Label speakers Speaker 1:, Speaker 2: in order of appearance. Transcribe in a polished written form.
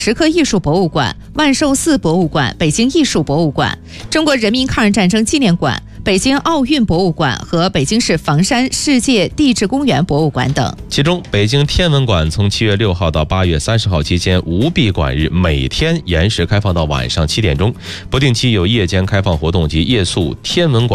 Speaker 1: 石刻艺术博物馆、万寿寺博物馆、北京艺术博物馆、中国人民抗日战争纪念馆、北京奥运博物馆和北京市房山世界地质公园博物馆等。
Speaker 2: 其中，北京天文馆从7月6号到8月30号期间无闭馆日，每天延时开放到晚上7点钟，不定期有夜间开放活动及夜宿天文馆